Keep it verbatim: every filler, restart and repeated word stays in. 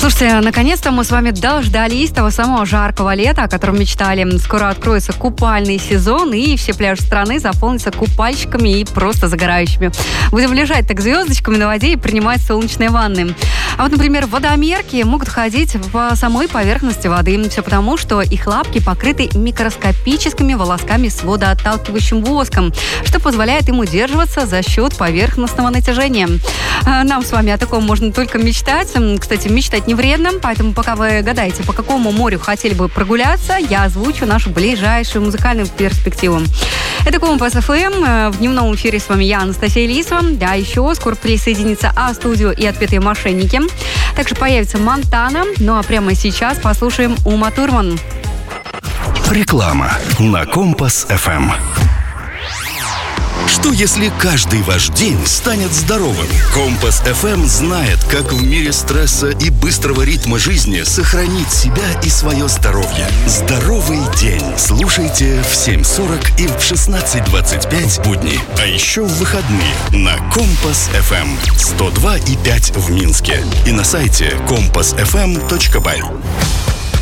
Слушайте, наконец-то мы с вами дождались того самого жаркого лета, о котором мечтали. Скоро откроется купальный сезон, и все пляжи страны заполнятся купальщиками и просто загорающими. Будем лежать так звездочками на воде и принимать солнечные ванны. А вот, например, водомерки могут ходить по самой поверхности воды. Все потому, что их лапки покрыты микроскопическими волосками с водоотталкивающим воском, что позволяет им удерживаться за счет поверхностного натяжения. Нам с вами о таком можно только мечтать. Кстати, мечтать не вредно, поэтому пока вы гадаете, по какому морю хотели бы прогуляться, я озвучу нашу ближайшую музыкальную перспективу. Это Компас эф эм. В дневном эфире с вами я, Анастасия Лисова. Да, еще скоро присоединится А-студио и «Отпетые мошенники». Также появится Монтана. Ну а прямо сейчас послушаем Ума Турман. Реклама на Компас эф эм. Что если каждый ваш день станет здоровым? Компас эф эм знает, как в мире стресса и быстрого ритма жизни сохранить себя и свое здоровье. Здоровый день. Слушайте в семь сорок и в шестнадцать двадцать пять будни. А еще в выходные на Компас эф эм сто два и пять в Минске и на сайте компас эф эм точка бай.